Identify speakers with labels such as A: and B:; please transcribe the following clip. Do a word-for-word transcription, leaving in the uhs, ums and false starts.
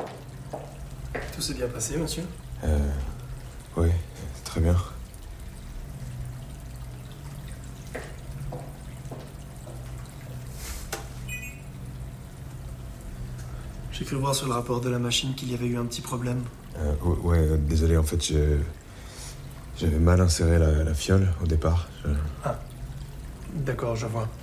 A: Tout s'est bien passé, monsieur?
B: Euh... Oui, très bien.
A: J'ai cru voir sur le rapport de la machine qu'il y avait eu un petit problème.
B: Euh, ouais, euh, désolé, en fait, j'ai... J'avais mal inséré la, la fiole au départ. Je...
A: Ah, d'accord, je vois.